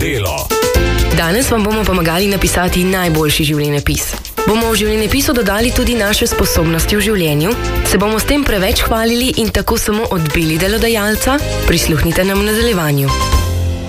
Delo. Danes vam bomo pomagali napisati najboljši življenjepis. Bomo v življenjepisu dodali tudi naše sposobnosti v življenju? Se bomo s tem preveč hvalili in tako samo odbili delodajalca? Prisluhnite nam v nadaljevanju.